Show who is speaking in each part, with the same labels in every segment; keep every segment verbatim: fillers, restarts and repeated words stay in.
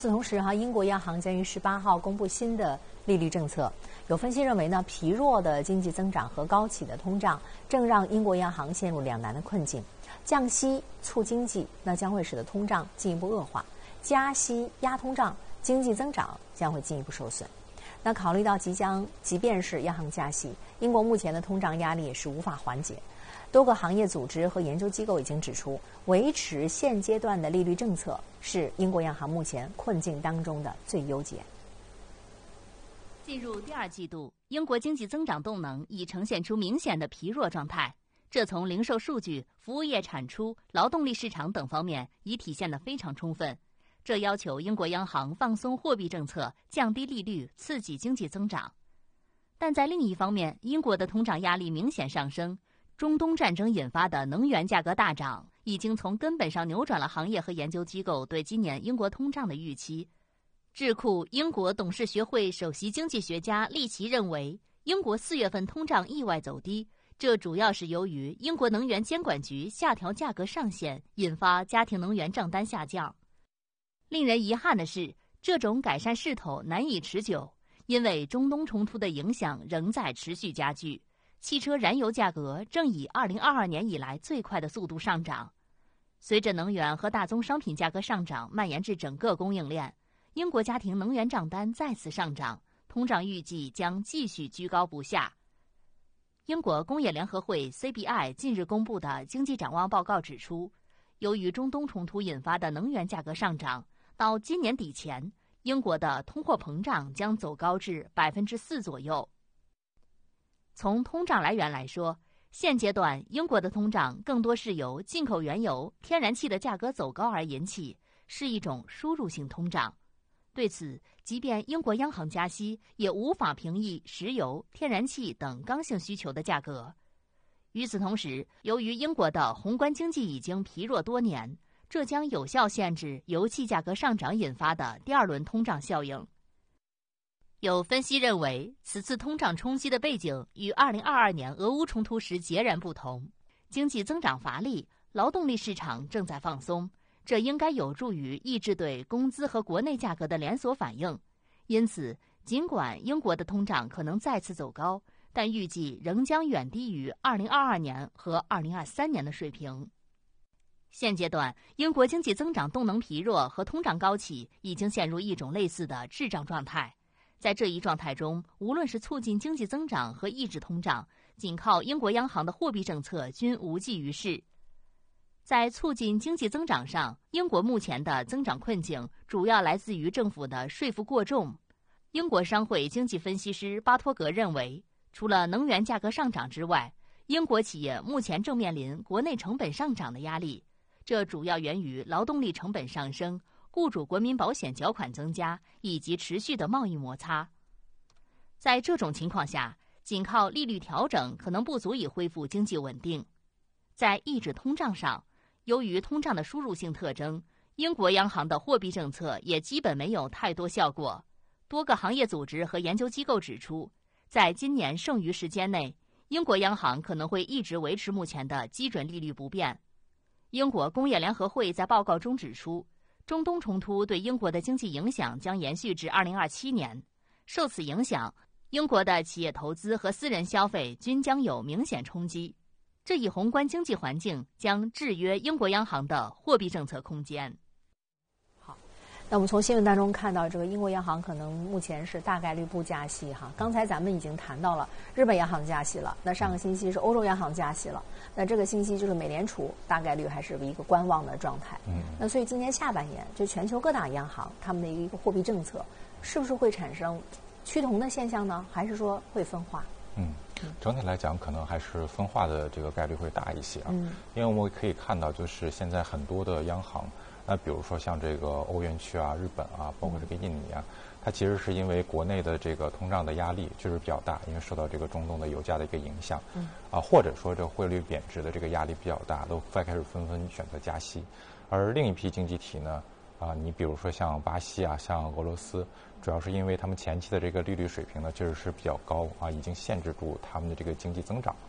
Speaker 1: 与此同时，哈，英国央行将于十八号公布新的利率政策。有分析认为呢，疲弱的经济增长和高企的通胀正让英国央行陷入两难的困境。降息促经济，那将会使得通胀进一步恶化；加息压通胀，经济增长将会进一步受损。那考虑到即将，即便是央行加息，英国目前的通胀压力也是无法缓解。多个行业组织和研究机构已经指出，维持现阶段的利率政策是英国央行目前困境当中的最优解。
Speaker 2: 进入第二季度，英国经济增长动能已呈现出明显的疲弱状态，这从零售数据、服务业产出、劳动力市场等方面已体现得非常充分。这要求英国央行放松货币政策，降低利率，刺激经济增长。但在另一方面，英国的通胀压力明显上升。中东战争引发的能源价格大涨，已经从根本上扭转了行业和研究机构对今年英国通胀的预期。智库英国董事学会首席经济学家利奇认为，英国四月份通胀意外走低，这主要是由于英国能源监管局下调价格上限，引发家庭能源账单下降。令人遗憾的是，这种改善势头难以持久，因为中东冲突的影响仍在持续加剧。汽车燃油价格正以二零二二年以来最快的速度上涨。随着能源和大宗商品价格上涨蔓延至整个供应链，英国家庭能源账单再次上涨，通胀预计将继续居高不下。英国工业联合会 C B I 近日公布的经济展望报告指出，由于中东冲突引发的能源价格上涨，到今年底前，英国的通货膨胀将走高至百分之四左右。从通胀来源来说，现阶段英国的通胀更多是由进口原油、天然气的价格走高而引起，是一种输入性通胀。对此，即便英国央行加息，也无法平抑石油、天然气等刚性需求的价格。与此同时，由于英国的宏观经济已经疲弱多年，这将有效限制油气价格上涨引发的第二轮通胀效应。有分析认为，此次通胀冲击的背景与二零二二年俄乌冲突时截然不同。经济增长乏力，劳动力市场正在放松，这应该有助于抑制对工资和国内价格的连锁反应。因此，尽管英国的通胀可能再次走高，但预计仍将远低于二零二二年和二零二三年的水平。现阶段，英国经济增长动能疲弱和通胀高企已经陷入一种类似的滞胀状态。在这一状态中，无论是促进经济增长和抑制通胀，仅靠英国央行的货币政策均无济于事。在促进经济增长上，英国目前的增长困境主要来自于政府的税负过重。英国商会经济分析师巴托格认为，除了能源价格上涨之外，英国企业目前正面临国内成本上涨的压力，这主要源于劳动力成本上升、雇主国民保险缴款增加以及持续的贸易摩擦。在这种情况下，仅靠利率调整可能不足以恢复经济稳定。在抑制通胀上，由于通胀的输入性特征，英国央行的货币政策也基本没有太多效果。多个行业组织和研究机构指出，在今年剩余时间内，英国央行可能会一直维持目前的基准利率不变。英国工业联合会在报告中指出，中东冲突对英国的经济影响将延续至二零二七年，受此影响，英国的企业投资和私人消费均将有明显冲击。这一宏观经济环境将制约英国央行的货币政策空间。
Speaker 1: 好，那我们从新闻当中看到，这个英国央行可能目前是大概率不加息哈。刚才咱们已经谈到了日本央行加息了，那上个星期是欧洲央行加息了，那这个星期就是美联储大概率还是一个观望的状态。嗯，那所以今年下半年，就全球各大央行他们的一个货币政策，是不是会产生趋同的现象呢？还是说会分化？
Speaker 3: 嗯，整体来讲，可能还是分化的这个概率会大一些啊。嗯，因为我们可以看到，就是现在很多的央行，那比如说像这个欧元区啊、日本啊，包括这个印尼啊，它其实是因为国内的这个通胀的压力确实比较大，因为受到这个中东的油价的一个影响，嗯，啊，或者说这汇率贬值的这个压力比较大，都再开始纷纷选择加息。而另一批经济体呢，啊，你比如说像巴西啊，像俄罗斯，主要是因为他们前期的这个利率水平呢，确实是比较高啊，已经限制住他们的这个经济增长。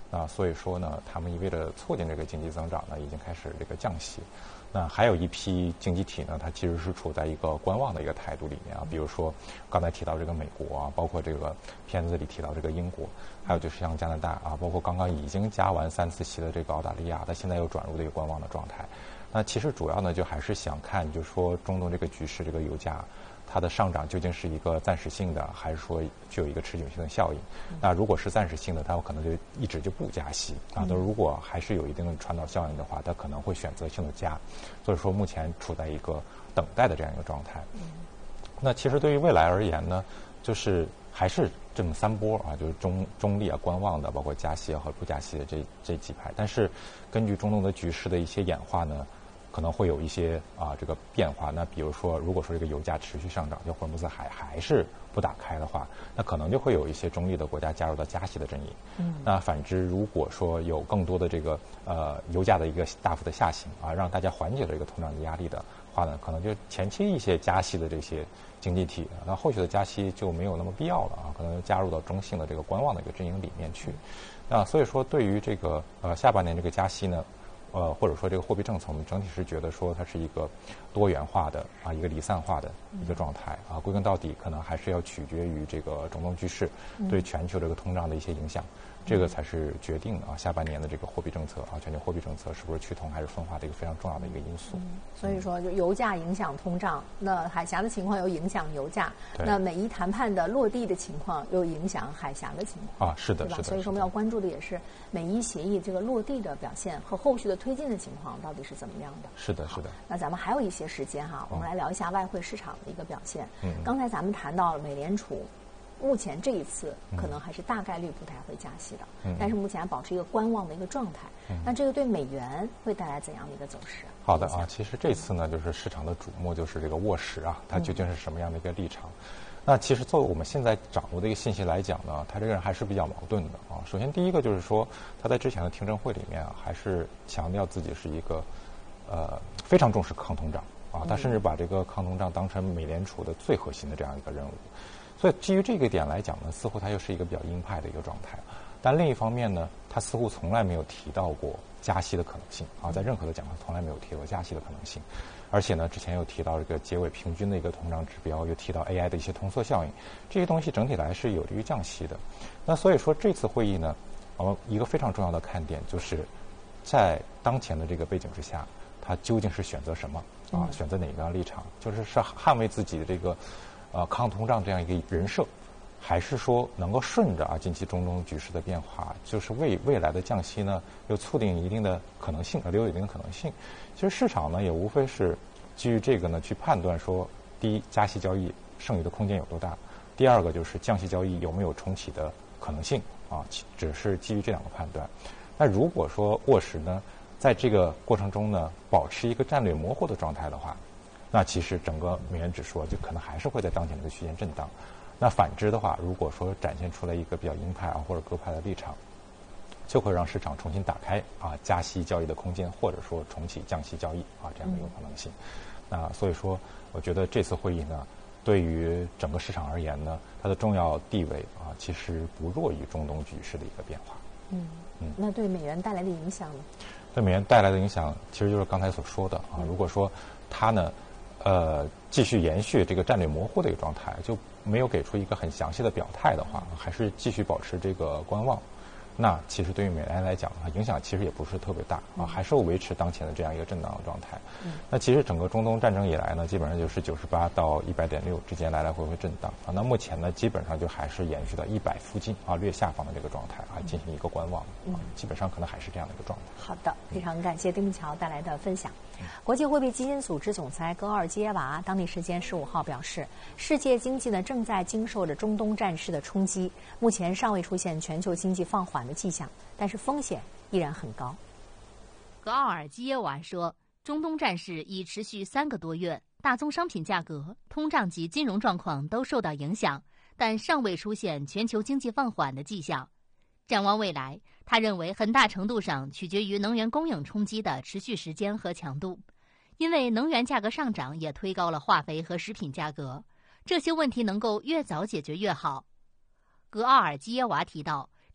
Speaker 3: 那所以说呢，他们为了促进这个经济增长呢，已经开始这个降息。那还有一批经济体呢，它其实是处在一个观望的一个态度里面啊，比如说刚才提到这个美国啊，包括这个片子里提到这个英国，还有就是像加拿大啊，包括刚刚已经加完三次息的这个澳大利亚，它现在又转入了一个观望的状态。那其实主要呢，就还是想看，就是说中东这个局势，这个油价它的上涨究竟是一个暂时性的，还是说具有一个持久性的效应？那如果是暂时性的，它有可能就一直就不加息啊。那如果还是有一定的传导效应的话，它可能会选择性的加。所以说目前处在一个等待的这样一个状态。那其实对于未来而言呢，就是还是这么三波啊，就是中中立啊、观望的，包括加息和不加息的这这几派。但是根据中东的局势的一些演化呢，可能会有一些啊这个变化。那比如说，如果说这个油价持续上涨，就霍尔木兹海还是不打开的话，那可能就会有一些中立的国家加入到加息的阵营。嗯。那反之，如果说有更多的这个呃油价的一个大幅的下行啊，让大家缓解了这个通胀的压力的话呢，可能就前期一些加息的这些经济体，那后续的加息就没有那么必要了啊，可能加入到中性的这个观望的一个阵营里面去。那所以说，对于这个呃下半年这个加息呢，呃，或者说这个货币政策，我们整体是觉得说它是一个多元化的啊，一个离散化的一个状态啊。归根到底，可能还是要取决于这个中东局势对全球这个通胀的一些影响，这个才是决定啊下半年的这个货币政策啊，全球货币政策是不是趋同还是分化的一个非常重要的一个因素。
Speaker 1: 嗯、所以说，就油价影响通胀，那海峡的情况又影响油价，那美伊谈判的落地的情况又影响海峡的情况
Speaker 3: 啊，是的，
Speaker 1: 对吧？
Speaker 3: 是的。
Speaker 1: 所以说，我们要关注的也是美伊协议这个落地的表现和后续的推进的情况到底是怎么样的。
Speaker 3: 是的，是的。
Speaker 1: 那咱们还有一些时间哈，我们来聊一下外汇市场的一个表现。
Speaker 3: 嗯，
Speaker 1: 刚才咱们谈到了美联储。目前这一次可能还是大概率不太会加息的，嗯、但是目前保持一个观望的一个状态。嗯、那这个对美元会带来怎样的一个走势？
Speaker 3: 好的啊，其实这次呢，就是市场的瞩目就是这个沃什啊，它究竟是什么样的一个立场？嗯、那其实作为我们现在掌握的一个信息来讲呢，他这个人还是比较矛盾的啊。首先第一个就是说，他在之前的听证会里面啊，还是强调自己是一个呃非常重视抗通胀啊，他甚至把这个抗通胀当成美联储的最核心的这样一个任务。所以基于这个点来讲呢，似乎它又是一个比较鹰派的一个状态。但另一方面呢，它似乎从来没有提到过加息的可能性啊，在任何的讲话从来没有提过加息的可能性。而且呢，之前又提到这个结尾平均的一个通胀指标，又提到 A I 的一些通缩效应，这些东西整体来是有利于降息的。那所以说这次会议呢，呃，一个非常重要的看点就是，在当前的这个背景之下，它究竟是选择什么啊？选择哪个立场？就是是捍卫自己的这个。呃，抗通胀这样一个人设，还是说能够顺着啊近期中东局势的变化，就是为未来的降息呢，又促进一定的可能性，留有一定的可能性。其实市场呢，也无非是基于这个呢去判断说，第一，加息交易剩余的空间有多大；第二个就是降息交易有没有重启的可能性啊，只是基于这两个判断。那如果说沃什呢，在这个过程中呢，保持一个战略模糊的状态的话，那其实整个美元指数就可能还是会在当前这个区间震荡。那反之的话，如果说展现出来一个比较鹰派啊或者鸽派的立场，就会让市场重新打开啊加息交易的空间，或者说重启降息交易啊这样的一个可能性。嗯、那所以说，我觉得这次会议呢，对于整个市场而言呢，它的重要地位啊，其实不弱于中东局势的一个变化。
Speaker 1: 嗯嗯，那对美元带来的影响呢？
Speaker 3: 对美元带来的影响，其实就是刚才所说的啊，如果说它呢。呃，继续延续这个战略模糊的一个状态，就没有给出一个很详细的表态的话，还是继续保持这个观望。那其实对于美元来讲啊，影响其实也不是特别大啊，还是维持当前的这样一个震荡的状态。嗯、那其实整个中东战争以来呢，基本上就是九十八到一百点六之间来来回回震荡啊。那目前呢，基本上就还是延续到一百附近啊，略下方的这个状态啊，进行一个观望啊，基本上可能还是这样的一个状态。
Speaker 1: 好的，非常感谢丁木桥带来的分享。国际货币基金组织总裁格奥尔基耶娃当地时间十五号表示，世界经济呢正在经受着中东战事的冲击，目前尚未出现全球经济放缓的迹象，但是风险依然很高。
Speaker 2: 格奥尔基耶娃说，中东战事已持续三个多月，大宗商品价格、通胀及金融状况都受到影响，但尚未出现全球经济放缓的迹象。展望未来，他认为很大程度上取决于能源供应冲击的持续时间和强度，因为能源价格上涨也推高了化肥和食品价格，这些问题能够越早解决越好。格奥尔基耶娃提到，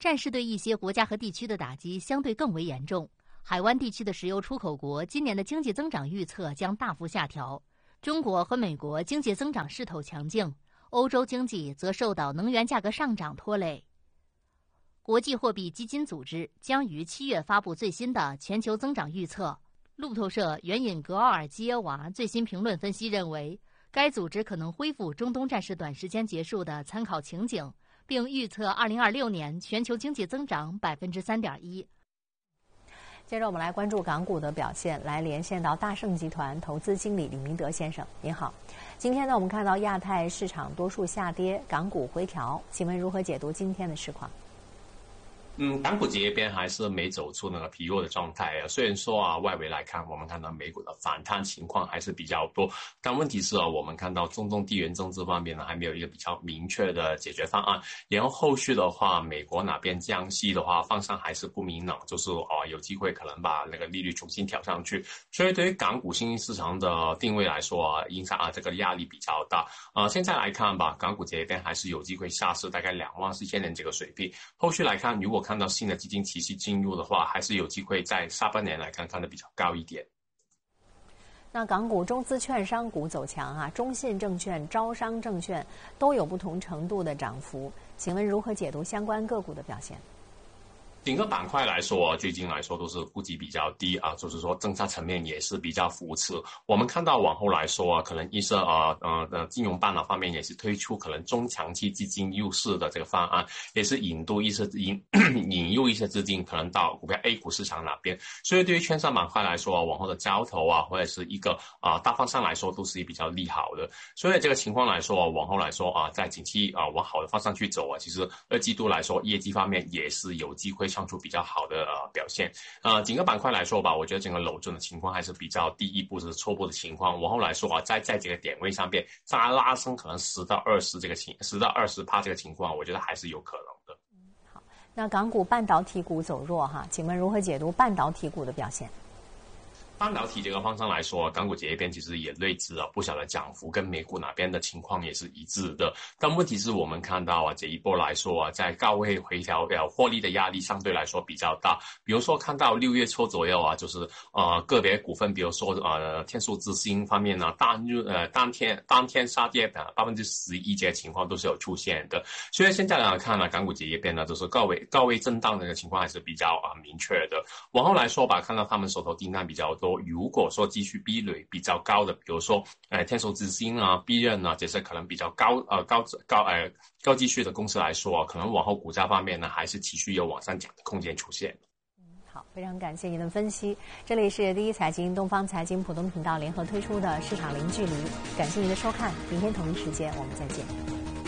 Speaker 2: 战事对一些国家和地区的打击相对更为严重。海湾地区的石油出口国今年的经济增长预测将大幅下调。中国和美国经济增长势头强劲，欧洲经济则受到能源价格上涨拖累。国际货币基金组织将于七月发布最新的全球增长预测。路透社援引格奥尔基耶娃最新评论分析认为，该组织可能恢复中东战事短时间结束的参考情景，并预测二零二六年全球经济增长百分之三点一。
Speaker 1: 接着我们来关注港股的表现，来连线到大盛集团投资经理李明德先生，您好。今天呢，我们看到亚太市场多数下跌，港股回调，请问如何解读今天的市况？
Speaker 4: 嗯，港股这边还是没走出那个疲弱的状态啊。虽然说啊，外围来看，我们看到美股的反弹情况还是比较多，但问题是啊，我们看到中东地缘政治方面呢，还没有一个比较明确的解决方案。然后后续的话，美国哪边降息的话，方向还是不明朗，就是啊，有机会可能把那个利率重新调上去。所以对于港股新兴市场的定位来说啊，影响啊这个压力比较大。啊，现在来看吧，港股这边还是有机会下市大概两万四千点这个水平。后续来看，如果看到新的基金持续进入的话，还是有机会在下半年来看看的比较高一点。
Speaker 1: 那港股中资券商股走强啊，中信证券、招商证券都有不同程度的涨幅，请问如何解读相关个股的表现？
Speaker 4: 整个板块来说，最近来说都是估值比较低啊，就是说政策层面也是比较扶持。我们看到往后来说啊，可能一些呃呃呃金融办的方面也是推出可能中长期基金入市的这个方案，也是引渡一些引引入一些资金可能到股票 A 股市场那边。所以对于券商板块来说啊，往后的交投啊，或者是一个啊、呃、大方向来说都是比较利好的。所以这个情况来说，往后来说啊，在近期啊往好的方向去走啊，其实二季度来说业绩方面也是有机会创出比较好的呃表现。呃，整个板块来说吧，我觉得整个楼中的情况还是比较第一步是初步的情况。往后来说啊，在在这个点位上边再拉升可能十到二十这个情十到二十趴这个情况，我觉得还是有可能的。
Speaker 1: 好，那港股半导体股走弱哈，请问如何解读半导体股的表现？
Speaker 4: 半导体这个方向来说，港股这边其实也累积了不小的涨幅，跟美股那边的情况也是一致的。但问题是我们看到啊，这一波来说啊，在高位回调呃获利的压力相对来说比较大。比如说看到六月初左右啊，就是呃个别股份，比如说呃天数之星方面呢，当日呃当天当天杀跌的百分之十一这些情况都是有出现的。所以现在来看呢，港股这一边呢，就是高位高位震荡的一个情况还是比较啊、呃、明确的。往后来说吧，看到他们手头订单比较多。如果说继续壁垒比较高的，比如说，呃，天手之星啊、必刃啊，这些可能比较高呃高高呃高继续的公司来说，可能往后股价方面呢，还是持续有往上涨的空间出现。
Speaker 1: 好，非常感谢您的分析。这里是第一财经东方财经浦东频道联合推出的市场零距离，感谢您的收看，明天同一时间我们再见。